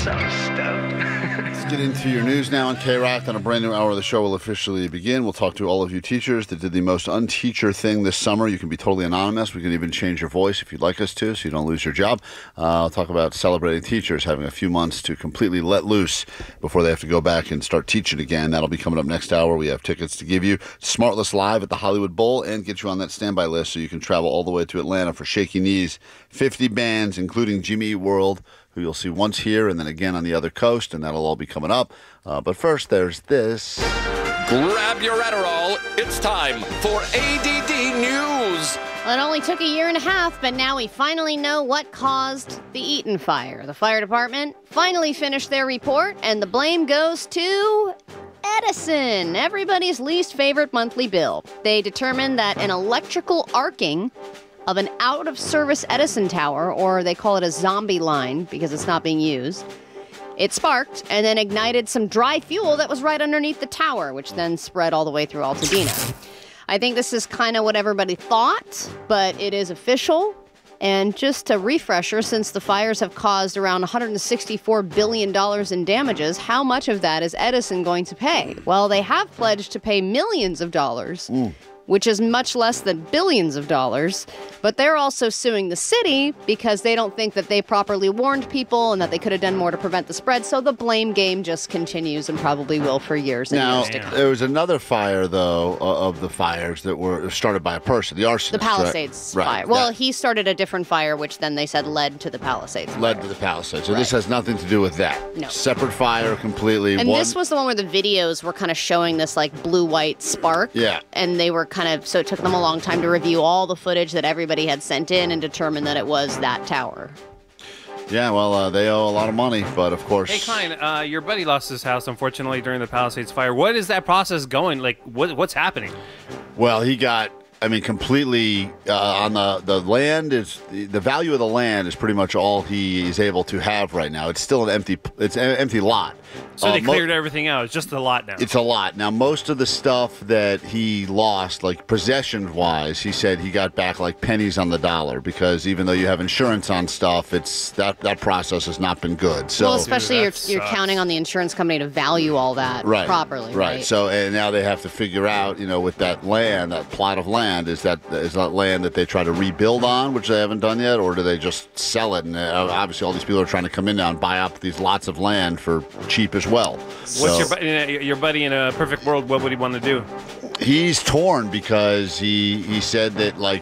so stoked. Let's get into your news now on K-Rock. On a brand new hour of the show will officially begin. We'll talk to all of you teachers that did the most unteacher thing this summer. You can be totally anonymous. We can even change your voice if you'd like us to, so you don't lose your job. I'll talk about celebrating teachers having a few months to completely let loose before they have to go back and start teaching again. That'll be coming up next hour. We have tickets to give you. Smartless Live at the Hollywood Bowl and get you on that standby list so you can travel all the way to Atlanta for Shaky Knees. 50 bands, including Jimmy Eat World, who you'll see once here and then again on the other coast, and that'll all be coming up. But first, there's this. Grab your Adderall. It's time for ADD News. Well, it only took a year and a half, but now we finally know what caused the Eaton fire. The fire department finally finished their report, and the blame goes to Edison, everybody's least favorite monthly bill. They determined that an electrical arcing of an out-of-service Edison tower, or they call it a zombie line because it's not being used, it sparked and then ignited some dry fuel that was right underneath the tower, which then spread all the way through Altadena. I think this is kind of what everybody thought, but it is official. And just a refresher, since the fires have caused around $164 billion in damages, how much of that is Edison going to pay? Well, they have pledged to pay millions of dollars, which is much less than billions of dollars. But they're also suing the city because they don't think that they properly warned people and that they could have done more to prevent the spread. So the blame game just continues and probably will for years and years to come. There was another fire, though, of the fires that were started by a person, the arsonist. The Palisades fire. Well, he started a different fire, which then they said led to the Palisades fire. Led to the Palisades. So this has nothing to do with that. No. Separate fire completely. And this was the one where the videos were kind of showing this like blue-white spark. Yeah. And they were so it took them a long time to review all the footage that everybody had sent in and determine that it was that tower. Yeah, well, they owe a lot of money, but of course... Hey, Klein, your buddy lost his house, unfortunately, during the Palisades fire. What is that process going? Like, what's happening? Well, he got... completely on the land is the value of the land is pretty much all he is able to have right now. It's still an empty lot. So they cleared everything out. It's just a lot now. It's a lot. Now, most of the stuff that he lost, like possession-wise, he said he got back like pennies on the dollar because even though you have insurance on stuff, it's that process has not been good. So, well, especially you're counting on the insurance company to value all that properly. Right. So, and now they have to figure out, with that land, that plot of land, is that land that they try to rebuild on, which they haven't done yet, or do they just sell it? And obviously, all these people are trying to come in now and buy up these lots of land for cheap as well. What's your buddy in a perfect world? What would he want to do? He's torn because he said that